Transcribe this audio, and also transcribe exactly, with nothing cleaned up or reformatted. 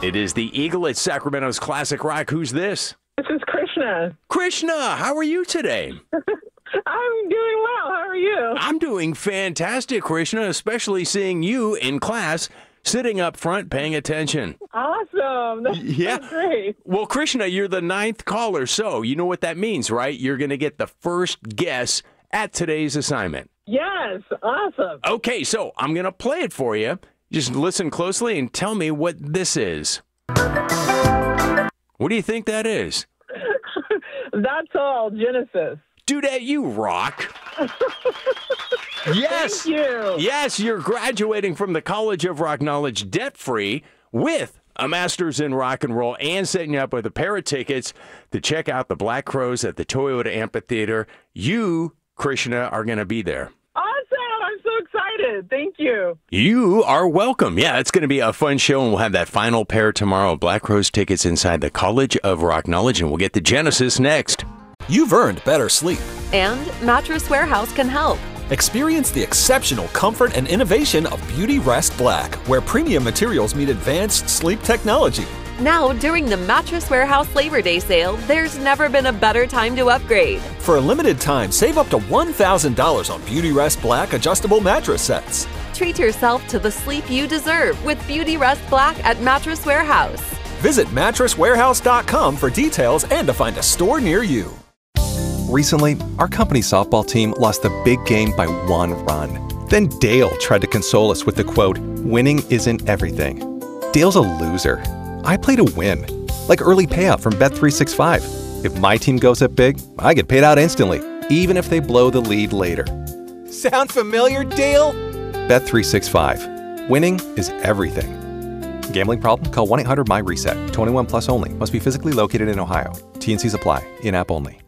It is the Eagle at Sacramento's Classic Rock. Who's this? This is Krishna. Krishna, how are you today? I'm doing well. How are you? I'm doing fantastic, Krishna, especially seeing you in class sitting up front paying attention. Awesome. That's Yeah. so great. Well, Krishna, you're the ninth caller, so you know what that means, right? You're going to get the first guess at today's assignment. Yes. Awesome. Okay, so I'm going to play it for you. Just listen closely and tell me what this is. What do you think that is? That's all, Genesis. Dudette, you rock. Yes. Thank you. Yes, you're graduating from the College of Rock Knowledge debt-free with a master's in rock and roll and setting you up with a pair of tickets to check out the Black Crowes at the Toyota Amphitheater. You, Krishna, are going to be there. Awesome. I'm so excited. Thank you. You are welcome. Yeah, it's going to be a fun show, and we'll have that final pair tomorrow of Black Crowes tickets inside the College of Rock Knowledge, and we'll get to Genesis next. You've earned better sleep. And Mattress Warehouse can help. Experience the exceptional comfort and innovation of Beauty Rest Black, where premium materials meet advanced sleep technology. Now, during the Mattress Warehouse Labor Day sale, there's never been a better time to upgrade. For a limited time, save up to one thousand dollars on Beauty Rest Black adjustable mattress sets. Treat yourself to the sleep you deserve with Beauty Rest Black at Mattress Warehouse. Visit mattress warehouse dot com for details and to find a store near you. Recently, our company softball team lost the big game by one run. Then Dale tried to console us with the quote, "Winning isn't everything." Dale's a loser. I play to win, like early payout from Bet three sixty-five. If my team goes up big, I get paid out instantly, even if they blow the lead later. Sound familiar, Dale? Bet three sixty-five. Winning is everything. Gambling problem? Call one eight hundred M Y RESET. twenty-one plus only. Must be physically located in Ohio. T and Cs apply. In-app only.